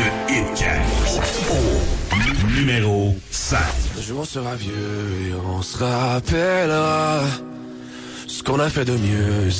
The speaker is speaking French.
Le Hitcast. Au numéro 5. Un jour on sera vieux et on se rappellera ce qu'on a fait de mieux.